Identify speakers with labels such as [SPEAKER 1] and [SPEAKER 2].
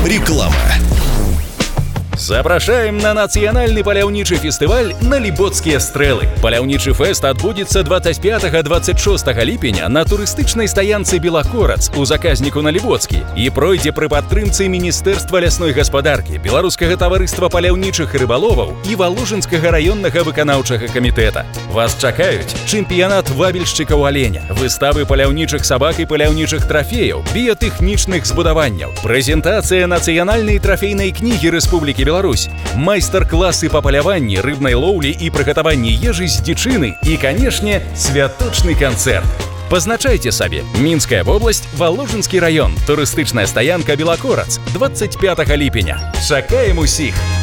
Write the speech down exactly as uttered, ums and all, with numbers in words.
[SPEAKER 1] Реклама.
[SPEAKER 2] Запрашаем на нацыянальны паляўнічы фестываль на Ліботскія стрэлы. Паляўнічы фэст адбудзецца двадцать пятого - двадцать шестого ліпеня на турыстычнай стаянцы Белакорац у заказніку на Ліботскі і пройдзе пры падтрымцы Міністэрства лясной гаспадаркі, Беларускага таварыства паляўнічых рыбаловаў і Валужынскага раённага выканаўчага камітэта. Вас чакаюць чэмпіянат вабельшчыкаў аленя, выставы паляўнічых сабак і паляўнічых трафеяў, біятэхнічных збудаванняў, прэзентацыя нацыянальнай трафейнай кнігі Рэспублікі Беларусь, майстар-класы па паляванні, рыбнай лоўлі і прыгатаванні ежы з дзічыны і, канешне, святочны канцэрт. Пазначайце сабе: Мінская вобласць, Валужынскі раён, турыстычная стаянка Белакорац, двадцать пятого ліпеня. Чакаем усіх!